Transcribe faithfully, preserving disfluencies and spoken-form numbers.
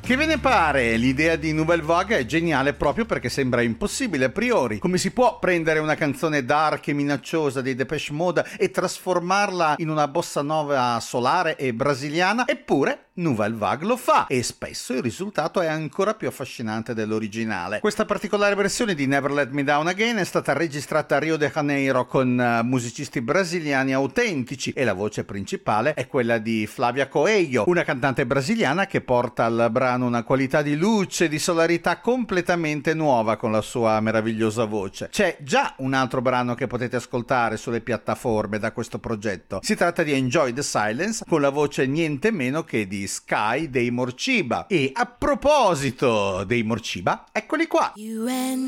Che ve ne pare? L'idea di Nouvelle Vague è geniale proprio perché sembra impossibile a priori. Come si può prendere una canzone dark e minacciosa dei Depeche Mode e trasformarla in una bossa nova solare e brasiliana? Eppure Nouvelle Vague lo fa e spesso il risultato è ancora più affascinante dell'originale. Questa particolare versione di Never Let Me Down Again è stata registrata a Rio de Janeiro con uh, musicisti brasiliani autentici e la voce principale è quella di Flavia Coelho, una cantante brasiliana che porta al brano una qualità di luce e di solarità completamente nuova con la sua meravigliosa voce. C'è già un altro brano che potete ascoltare sulle piattaforme da questo progetto. Si tratta di Enjoy the Silence con la voce niente meno che di Sky dei Morciba. E a proposito dei Morciba, eccoli qua. You and